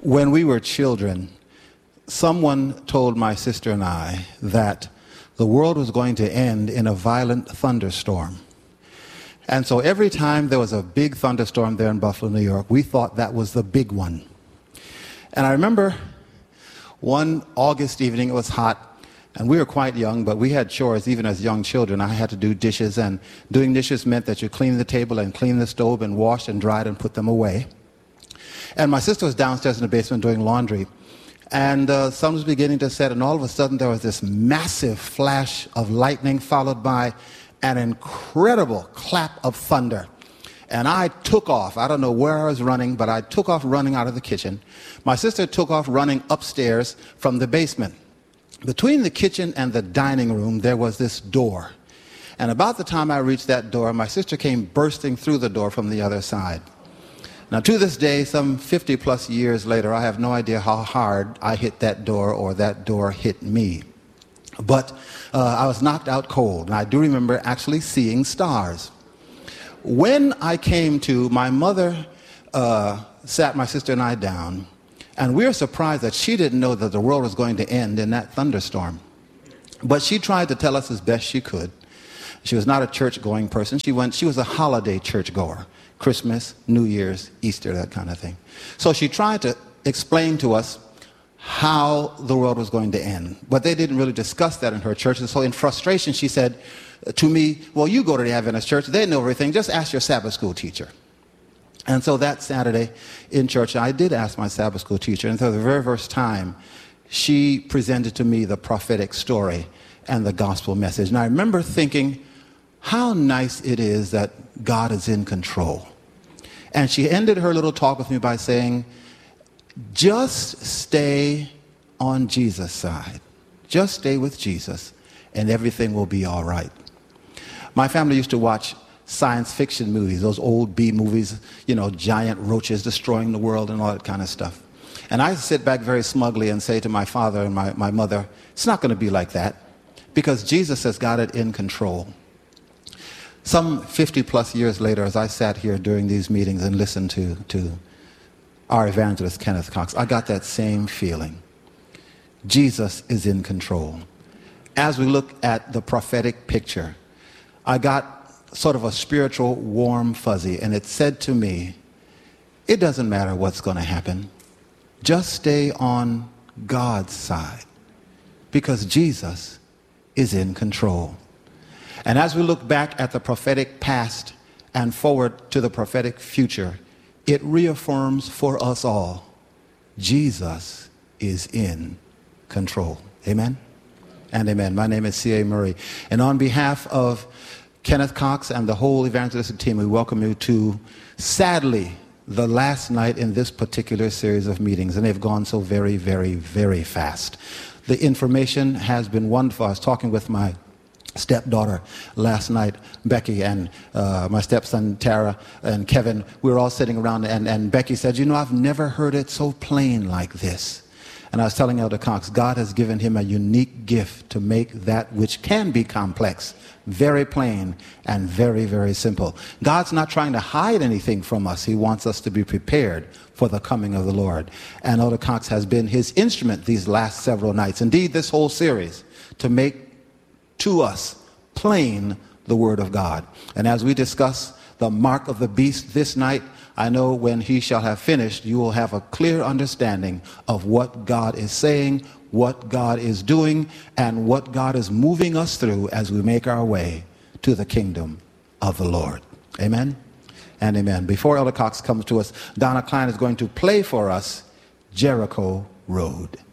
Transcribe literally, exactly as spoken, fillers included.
When we were children, someone told my sister and I that the world was going to end in a violent thunderstorm. And so every time there was a big thunderstorm there in Buffalo, New York, we thought that was the big one. And I remember one August evening, it was hot, and we were quite young, but we had chores even as young children. I had to do dishes, and doing dishes meant that you clean the table and clean the stove and wash and dry and put them away. And my sister was downstairs in the basement doing laundry, and uh, sun was beginning to set, and all of a sudden there was this massive flash of lightning followed by an incredible clap of thunder. And I took off. I don't know where I was running, but I took off running out of the kitchen. My sister took off running upstairs from the basement. Between the kitchen and the dining room, there was this door. And about the time I reached that door, my sister came bursting through the door from the other side. Now, to this day, some fifty plus years later, I have no idea how hard I hit that door or that door hit me. But uh, I was knocked out cold, and I do remember actually seeing stars. When I came to, my mother uh, sat my sister and I down, and we were surprised that she didn't know that the world was going to end in that thunderstorm. But she tried to tell us as best she could. She was not a church-going person. She went. She was a holiday church-goer. Christmas, New Year's, Easter, that kind of thing. So she tried to explain to us how the world was going to end. But they didn't really discuss that in her church. And so in frustration, she said to me, well, you go to the Adventist church. They know everything. Just ask your Sabbath school teacher. And so that Saturday in church, I did ask my Sabbath school teacher. And for the very first time, she presented to me the prophetic story and the gospel message. And I remember thinking how nice it is that God is in control. And she ended her little talk with me by saying, just stay on Jesus' side. Just stay with Jesus, and everything will be all right. My family used to watch science fiction movies, those old B movies, you know, giant roaches destroying the world and all that kind of stuff. And I sit back very smugly and say to my father and my, my mother, it's not going to be like that, because Jesus has got it in control. Some fifty plus years later, as I sat here during these meetings and listened to, to our evangelist, Kenneth Cox, I got that same feeling. Jesus is in control. As we look at the prophetic picture, I got sort of a spiritual warm fuzzy, and it said to me, it doesn't matter what's going to happen. Just stay on God's side, because Jesus is in control. And as we look back at the prophetic past and forward to the prophetic future, it reaffirms for us all, Jesus is in control. Amen and amen. My name is C A Murray. And on behalf of Kenneth Cox and the whole evangelistic team, we welcome you to, sadly, the last night in this particular series of meetings. And they've gone so very, very, very fast. The information has been wonderful. I was talking with my stepdaughter last night, Becky, and uh, my stepson Tara and Kevin. We were all sitting around, and, and Becky said, you know, I've never heard it so plain like this. And I was telling Elder Cox, God has given him a unique gift to make that which can be complex very plain and very, very simple. God's not trying to hide anything from us. He wants us to be prepared for the coming of the Lord. And Elder Cox has been his instrument these last several nights, indeed this whole series, to make to us plain the word of God. And as we discuss the mark of the beast this night, I know when he shall have finished, you will have a clear understanding of what God is saying, what God is doing, and what God is moving us through as we make our way to the kingdom of the Lord. Amen and amen. Before Elder Cox comes to us, Donna Klein is going to play for us Jericho Road.